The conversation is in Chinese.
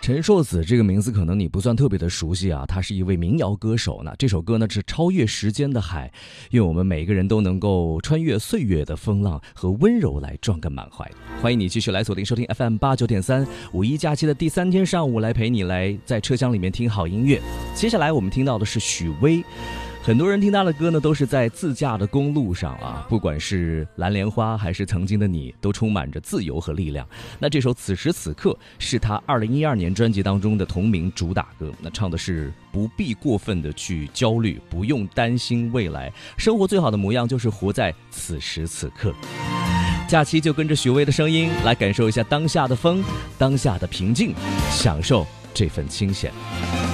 陈硕子这个名字可能你不算特别的熟悉啊，他是一位民谣歌手呢。这首歌呢是超越时间的海，愿我们每个人都能够穿越岁月的风浪和温柔来撞个满怀。欢迎你继续来锁定收听 FM89.3，五一假期的第3天上午来陪你来在车厢里面听好音乐。接下来我们听到的是许巍。很多人听他的歌呢，都是在自驾的公路上啊，不管是蓝莲花还是曾经的你，都充满着自由和力量。那这首此时此刻是他2012年专辑当中的同名主打歌，那唱的是不必过分的去焦虑，不用担心未来，生活最好的模样就是活在此时此刻。假期就跟着许巍的声音来感受一下当下的风，当下的平静，享受这份清闲。